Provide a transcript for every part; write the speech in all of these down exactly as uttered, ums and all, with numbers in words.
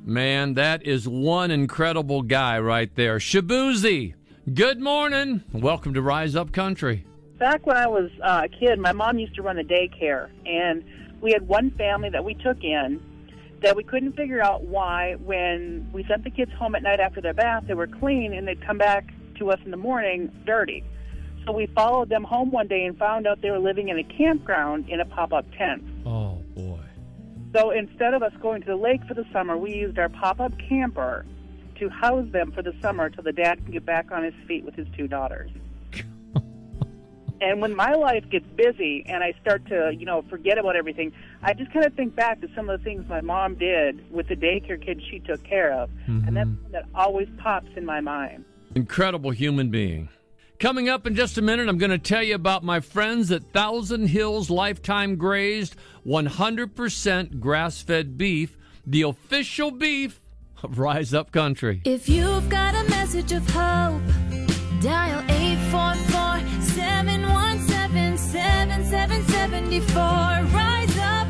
Man, that is one incredible guy right there. Shabuzi, good morning. Welcome to Rise Up Country. Back when I was uh, a kid, my mom used to run a daycare, and we had one family that we took in that we couldn't figure out why when we sent the kids home at night after their bath, they were clean, and they'd come back to us in the morning dirty. So we followed them home one day and found out they were living in a campground in a pop-up tent. Oh, boy. So instead of us going to the lake for the summer, we used our pop-up camper to house them for the summer till the dad can get back on his feet with his two daughters. And when my life gets busy and I start to, you know, forget about everything, I just kind of think back to some of the things my mom did with the daycare kids she took care of. Mm-hmm. And that's something that always pops in my mind. Incredible human being. Coming up in just a minute, I'm going to tell you about my friends at Thousand Hills Lifetime Grazed, one hundred percent grass-fed beef, the official beef of Rise Up Country. If you've got a message of hope, dial eight four four, seven one seven, seven seven seven four. Rise up.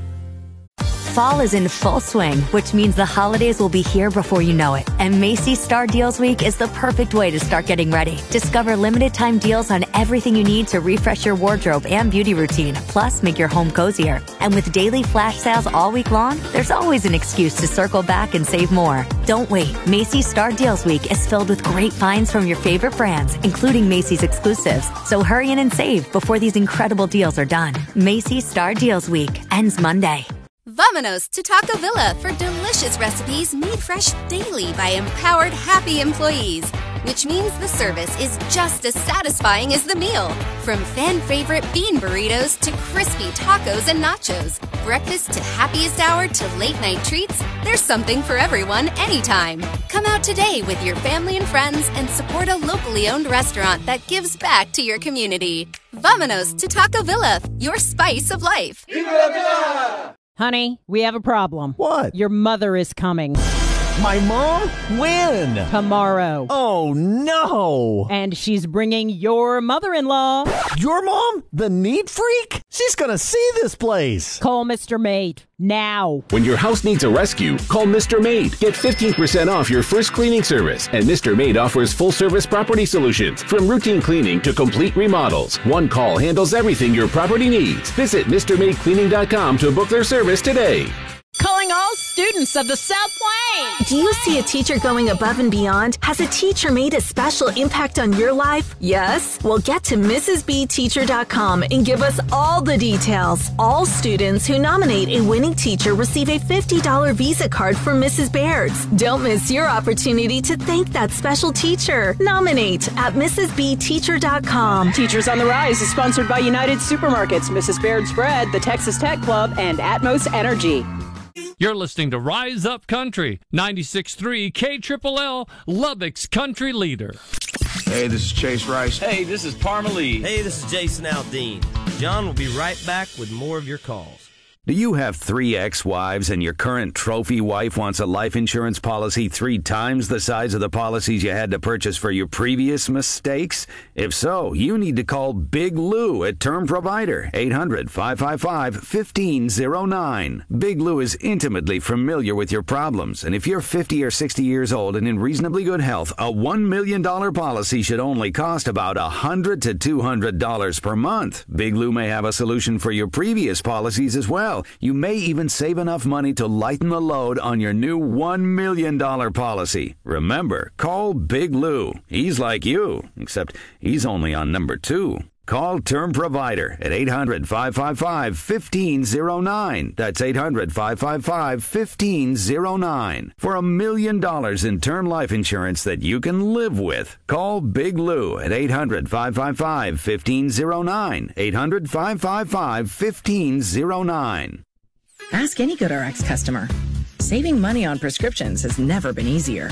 Fall is in full swing, which means the holidays will be here before you know it. And Macy's Star Deals Week is the perfect way to start getting ready. Discover limited time deals on everything you need to refresh your wardrobe and beauty routine, plus make your home cozier. And with daily flash sales all week long, there's always an excuse to circle back and save more. Don't wait. Macy's Star Deals Week is filled with great finds from your favorite brands, including Macy's exclusives. So hurry in and save before these incredible deals are done. Macy's Star Deals Week ends Monday. Vamonos to Taco Villa for delicious recipes made fresh daily by empowered, happy employees, which means the service is just as satisfying as the meal. From fan-favorite bean burritos to crispy tacos and nachos, breakfast to happiest hour to late-night treats, there's something for everyone anytime. Come out today with your family and friends and support a locally owned restaurant that gives back to your community. Vamonos to Taco Villa, your spice of life. Viva la Villa! Honey, we have a problem. What? Your mother is coming. My mom? When? Tomorrow. Oh, no. And she's bringing your mother-in-law. Your mom? The neat freak? She's gonna see this place. Call Mister Maid now. When your house needs a rescue, call Mister Maid. Get fifteen percent off your first cleaning service. And Mister Maid offers full-service property solutions. From routine cleaning to complete remodels. One call handles everything your property needs. Visit Mr Maid Cleaning dot com to book their service today. Calling all students of the South Plains. Do you see a teacher going above and beyond? Has a teacher made a special impact on your life? Yes? Well, get to Missus B Teacher dot com and give us all the details. All students who nominate a winning teacher receive a fifty dollars Visa card from Missus Baird's. Don't miss your opportunity to thank that special teacher. Nominate at Missus B Teacher dot com. Teachers on the Rise is sponsored by United Supermarkets, Missus Baird's Bread, the Texas Tech Club, and Atmos Energy. You're listening to Rise Up Country, ninety-six point three K L L L, Lubbock's country leader. Hey, this is Chase Rice. Hey, this is Parma Lee. Hey, this is Jason Aldean. John will be right back with more of your calls. Do you have three ex-wives and your current trophy wife wants a life insurance policy three times the size of the policies you had to purchase for your previous mistakes? If so, you need to call Big Lou at Term Provider, eight hundred, five five five, one five zero nine. Big Lou is intimately familiar with your problems, and if you're fifty or sixty years old and in reasonably good health, a one million dollars policy should only cost about one hundred to two hundred dollars per month. Big Lou may have a solution for your previous policies as well. You may even save enough money to lighten the load on your new one million dollars policy. Remember, call Big Lou. He's like you, except he's only on number two. Call Term Provider at eight hundred, five five five, one five zero nine. That's eight hundred, five five five, one five zero nine. For a million dollars in term life insurance that you can live with. Call Big Lou at eight hundred, five five five, one five zero nine. eight hundred, five five five, one five zero nine. Ask any GoodRx customer. Saving money on prescriptions has never been easier.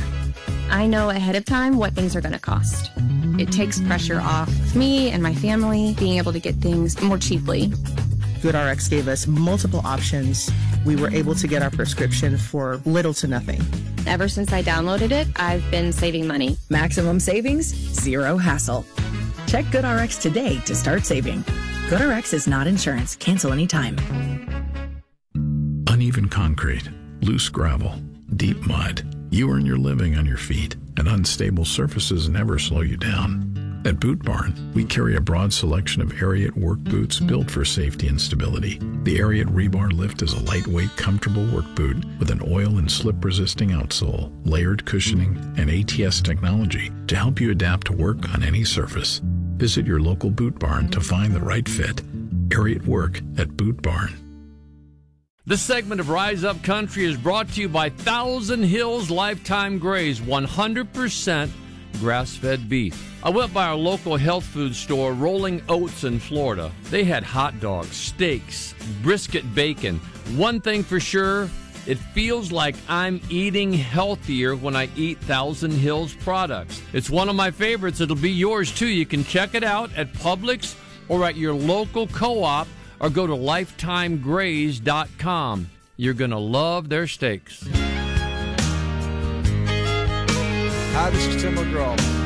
I know ahead of time what things are going to cost. It takes pressure off me and my family being able to get things more cheaply. GoodRx gave us multiple options. We were able to get our prescription for little to nothing. Ever since I downloaded it, I've been saving money. Maximum savings, zero hassle. Check GoodRx today to start saving. GoodRx is not insurance. Cancel anytime. Uneven concrete, loose gravel, deep mud. You earn your living on your feet, and unstable surfaces never slow you down. At Boot Barn, we carry a broad selection of Ariat work boots built for safety and stability. The Ariat Rebar Lift is a lightweight, comfortable work boot with an oil and slip-resisting outsole, layered cushioning, and A T S technology to help you adapt to work on any surface. Visit your local Boot Barn to find the right fit. Ariat Work at Boot Barn. This segment of Rise Up Country is brought to you by Thousand Hills Lifetime Graze, one hundred percent grass-fed beef. I went by our local health food store, Rolling Oats in Florida. They had hot dogs, steaks, brisket bacon. One thing for sure, it feels like I'm eating healthier when I eat Thousand Hills products. It's one of my favorites. It'll be yours too. You can check it out at Publix or at your local co-op, or go to lifetime graze dot com. You're going to love their steaks. Hi, this is Tim McGraw.